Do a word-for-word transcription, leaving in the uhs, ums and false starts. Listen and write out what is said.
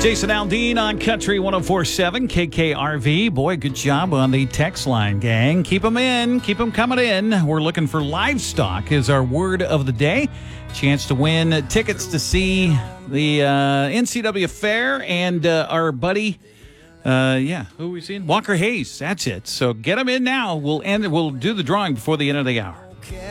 Jason Aldean on Country one oh four point seven K K R V. Boy, good job on the text line, gang. Keep them in. Keep them coming in. We're looking for livestock is our word of the day. Chance to win tickets to see the uh, N C W Fair and uh, our buddy, uh, yeah, who are we seeing? Walker Hayes. That's it. So get them in now. We'll end. We'll do the drawing before the end of the hour.